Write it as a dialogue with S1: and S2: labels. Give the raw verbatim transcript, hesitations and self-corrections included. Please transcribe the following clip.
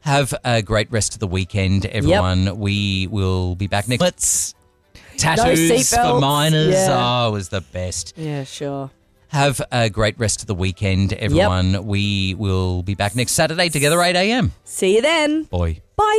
S1: Have a great rest of the weekend, everyone. Yep. We will be back next. Let's tattoos
S2: no
S1: for minors.
S2: Yeah.
S1: Oh, it was the best.
S2: Yeah, sure.
S1: Have a great rest of the weekend, everyone. Yep. We will be back next Saturday together, eight a.m.
S2: See you then.
S1: Bye.
S2: Bye.